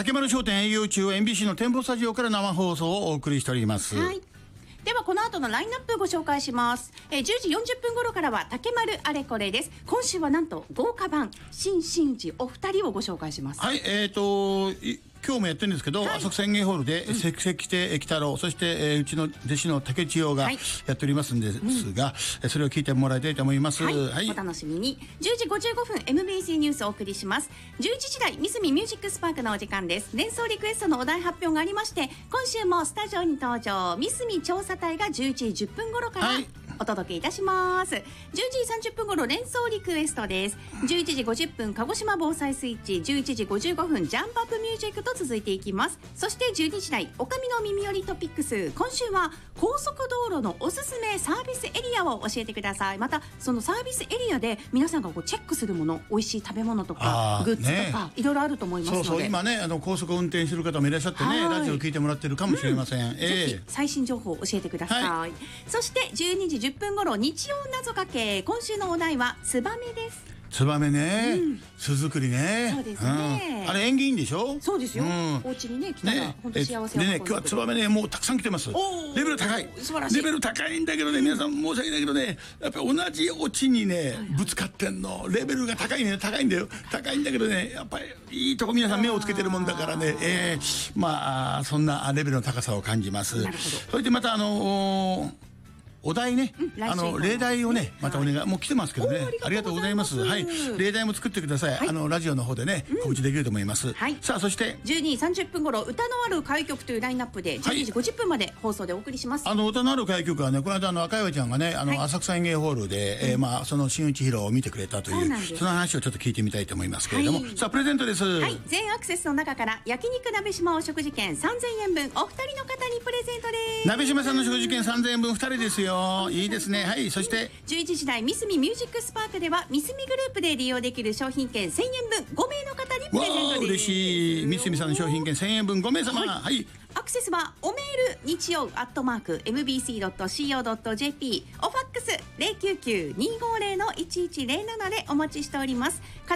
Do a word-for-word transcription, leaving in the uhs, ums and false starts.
竹丸商店営業中 エムビーシー の店舗スタジオから生放送をお送りしております。 はい、ではこの後のラインナップご紹介します。えー、じゅうじよんじゅっぷん頃からは竹丸あれこれです。今週はなんと豪華版新真打お二人をご紹介します。 はい、えーと今日もやってるんですけど、はい、浅草園芸ホールで関関手喜太郎、そして、えー、うちの弟子の竹千代がやっておりますんですが、うん、それを聞いてもらいたいと思います。はい、 はい、お楽しみに。じゅうじごじゅうごふん エムビーシー ニュースをお送りします。じゅういちじ台三隅ミュージックスパークのお時間です。連想リクエストのお題発表がありまして、今週もスタジオに登場三隅調査隊がじゅういちじじゅっぷん頃から、はいお届けいたします。じゅうじさんじゅっぷん頃連想リクエストです。じゅういちじごじゅっぷん鹿児島防災スイッチ、じゅういちじごじゅうごふんジャンプアップミュージックと続いていきます。そしてじゅうにじ台おかみの耳寄りトピックス、今週は高速道路のおすすめサービスエリアを教えてください。またそのサービスエリアで皆さんがこうチェックするもの、美味しい食べ物とかグッズとか、ね、いろいろあると思いますので、 そうそう今ねあの高速運転してる方もいらっしゃってね、ラジオ聞いてもらってるかもしれません、うんえー、 ぜひ最新情報を教えてください、はい、そしてじゅうにじじゅっぷん頃日曜謎かけ、今週のお題はツバメです。 ツバメね、うん、巣作りね。 そうですね、 うん、あれ縁起いいんでしょ。 そうですよ、うん、お家にね来たら本当幸せを運んでくる。 でね今日はツバメねもうたくさん来てます。レベル高い、 素晴らしい。 レベル高いんだけどね、皆さん申し訳ないけどね、やっぱり同じオチにね、はいはい、ぶつかってんの。レベルが高いね、高いんだよ、高いんだけどね、やっぱりいいとこ皆さん目をつけてるもんだからね、えー、まあそんなレベルの高さを感じます。 なるほど。 それでまたあのーお題ね、うん、あの例題をねまたお願い、はい、もう来てますけどね、ありがとうございます。はい、例題も作ってください、はい、あのラジオの方でね、うん、告知できると思います、はい、さあそしてじゅうにじさんじゅっぷん頃歌のある歌謡曲というラインナップでじゅうにじごじゅっぷんまで放送でお送りします、 はい、あの歌のある歌謡曲はね、この間あの赤岩ちゃんがねあの、はい、浅草園芸ホールで、うんえーまあ、その真打ち披露を見てくれたという、そ, その話をちょっと聞いてみたいと思いますけれども、はい、さあプレゼントです。 はい、全アクセスの中から焼肉鍋島お食事券さんぜんえんぶんお二人の方にプレゼントです。 鍋島さんの食事券さんぜんえんぶんふたりですよ。いいですね。はい、そしてじゅういちじ台三隅ミュージックスパークでは三隅グループで利用できる商品券せんえんぶんごめいの方にプレゼントです。 嬉しい。三隅さんの商品券せんえんぶんごめい様、はいはい、 アクセスはおメール日曜アットマーク エムビーシードットシーオードットジェーピー おファックス ゼロきゅうきゅうにーごーゼロのいちいちゼロななでお待ちしております。